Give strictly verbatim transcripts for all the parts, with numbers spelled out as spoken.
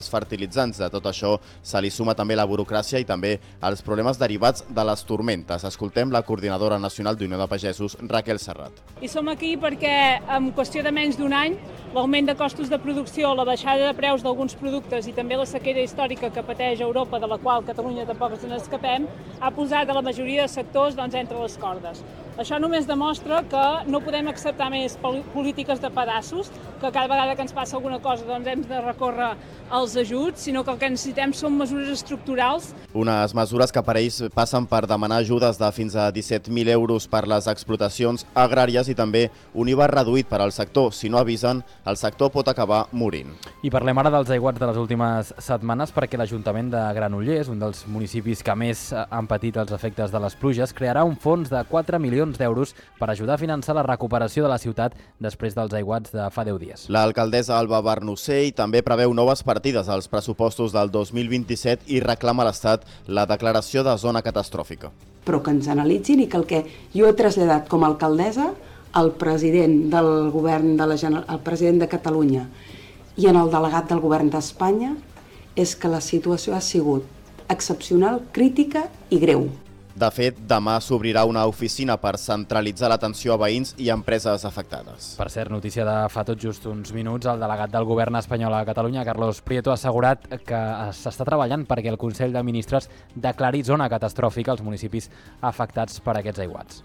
fertilitzants. De tot això se li suma també la burocràcia i també els problemes derivats de les tormentes. Escoltem la coordinadora nacional d'Unió de Pagesos, Raquel Serrat. I som aquí perquè en qüestió de menys d'un any l'augment de costos de producció, la baixada de preus d'alguns productes i també la sequera històrica que pateix Europa, de la qual Catalunya tampoc ens n'escapem, ha posat a la majoria de sectors doncs, entre les cordes. Això només demostra que no podem acceptar més polítiques de pedaços, que cada vegada que ens passa alguna cosa doncs, hem de recórrer als ajuts, sinó que el que necessitem són mesures estructurals. Unes mesures que per ells passen per demanar ajudes de fins a disset mil euros per les explotacions agràries i també un I V A reduït per al sector. Si no avisen, el sector pot acabar morint. I parlem ara dels aiguats de les últimes setmanes perquè l'Ajuntament de Granollers, un dels municipis que més han patit els efectes de les pluges, crearà un fons de quatre milions d'euros per ajudar a finançar la recuperació de la ciutat després dels aiguats de fa deu dies. L'alcaldessa Alba Barnusell també preveu noves partides als pressupostos del dos mil vint-i-set i reclama a l'Estat la declaració de zona catastròfica. Però que ens analitzin i que el que jo he traslladat com a alcaldessa al president del govern de la Generalitat, al president de Catalunya i en el delegat del govern d'Espanya és que la situació ha sigut excepcional, crítica i greu. De fet, demà s'obrirà una oficina per centralitzar l'atenció a veïns i empreses afectades. Per cert, notícia de fa tot just uns minuts, el delegat del govern espanyol a Catalunya, Carlos Prieto, ha assegurat que s'està treballant perquè el Consell de Ministres declari zona catastròfica als municipis afectats per aquests aiguats.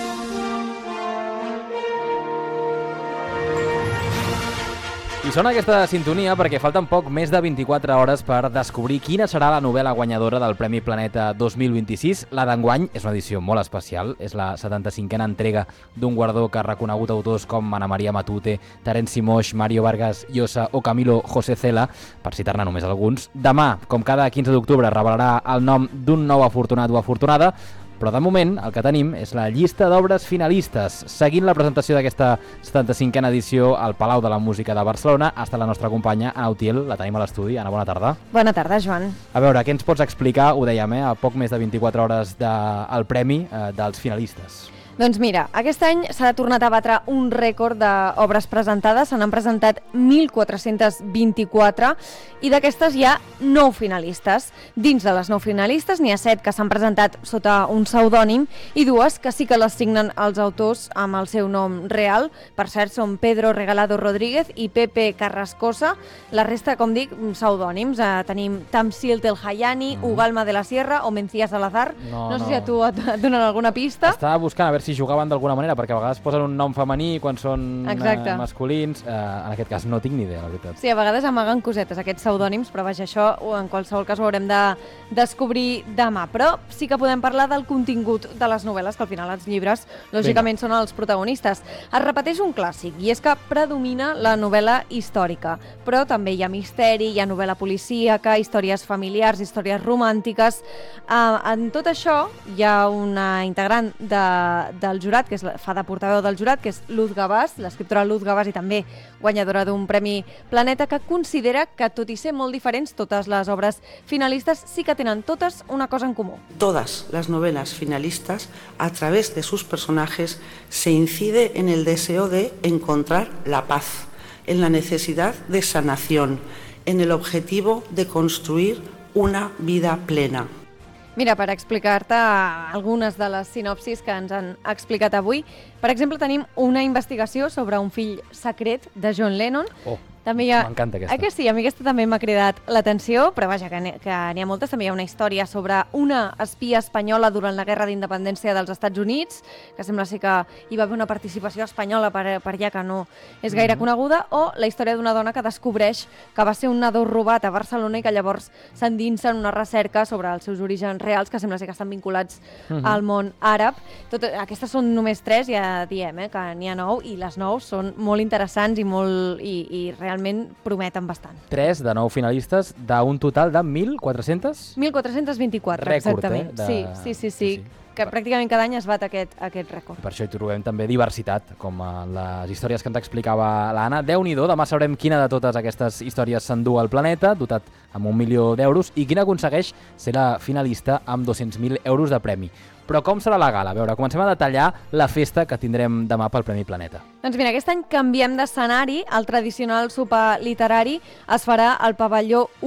I sona aquesta sintonia perquè falten poc més de vint-i-quatre hores per descobrir quina serà la novel·la guanyadora del Premi Planeta dos mil vint-i-sis. La d'enguany és una edició molt especial, és la setanta-cinquena entrega d'un guardó que ha reconegut autors com Ana Maria Matute, Terenci Moix, Mario Vargas Llosa o Camilo José Cela, per citar-ne només alguns. Demà, com cada quinze d'octubre, revelarà el nom d'un nou afortunat o afortunada, però de moment el que tenim és la llista d'obres finalistes. Seguint la presentació d'aquesta setanta-cinquena edició al Palau de la Música de Barcelona, ha estat la nostra companya Ana Utiel, la tenim a l'estudi. Ana, bona tarda. Bona tarda, Joan. A veure, què ens pots explicar, ho dèiem, eh, a poc més de vint-i-quatre hores del premi eh, dels finalistes? Doncs mira, aquest any s'ha tornat a batre un rècord d'obres presentades, se n'han presentat mil quatre-cents vint-i-quatre i d'aquestes hi ha nou finalistes. Dins de les nou finalistes n'hi ha set que s'han presentat sota un pseudònim i dues que sí que les signen els autors amb el seu nom real. Per cert, són Pedro Regalado Rodríguez i Pepe Carrascosa. La resta, com dic, pseudònims. Eh, tenim Tamsil Teljani, mm. Ugalma de la Sierra o Mencías Salazar. No, no sé no. si a tu et, et donen alguna pista. Estava buscant a veure si jugaven d'alguna manera, perquè a vegades posen un nom femení quan són eh, masculins. Eh, en aquest cas no tinc ni idea, la veritat. Sí, a vegades amaguen cosetes, aquests pseudònims, però vaja, això en qualsevol cas ho haurem de descobrir demà. Però sí que podem parlar del contingut de les novel·les, que al final els llibres, lògicament, Vinga. Són els protagonistes. Es repeteix un clàssic, i és que predomina la novel·la històrica, però també hi ha misteri, hi ha novel·la policíaca, històries familiars, històries romàntiques. Eh, en tot això hi ha una integrant de del jurat, que és, fa de portaveu del jurat, que és Luz Gavàs, l'escriptora Luz Gavàs i també guanyadora d'un Premi Planeta, que considera que, tot i ser molt diferents, totes les obres finalistes sí que tenen totes una cosa en comú. Todas las novelas finalistas, a través de sus personajes, se incide en el deseo de encontrar la paz, en la necesidad de sanación, en el objetivo de construir una vida plena. Mira, per explicar-te algunes de les sinopsis que ens han explicat avui, per exemple, tenim una investigació sobre un fill secret de John Lennon. Oh, també hi ha... m'encanta aquesta. Eh que sí? A mi aquesta també m'ha cridat l'atenció, però vaja, que n'hi ha moltes. També hi ha una història sobre una espia espanyola durant la Guerra d'Independència dels Estats Units, que sembla ser que hi va haver una participació espanyola per, per allà que no és gaire mm-hmm. coneguda, o la història d'una dona que descobreix que va ser un nadó robat a Barcelona i que llavors s'endinsa en una recerca sobre els seus orígens reals, que sembla ser que estan vinculats mm-hmm. al món àrab. Tot, aquestes són només tres, ja diem, eh, que n'hi ha nou, i les nou són molt interessants i, molt, i, i realment prometen bastant. Tres de nou finalistes d'un total de mil quatre-cents? mil quatre-cents vint-i-quatre, Rècord, exactament. Eh, de... Sí, sí, sí, sí. sí. que pràcticament cada any es bat aquest, aquest rècord. Per això hi trobem també diversitat, com en les històries que ens explicava l'Anna. Déu-n'hi-do, demà sabrem quina de totes aquestes històries s'endú al planeta, dotat amb un milió d'euros, i quina aconsegueix ser la finalista amb dos-cents mil euros de premi. Però com serà la gala? A veure, comencem a detallar la festa que tindrem demà pel Premi Planeta. Doncs mira, aquest any canviem d'escenari. El tradicional sopar literari es farà al pavelló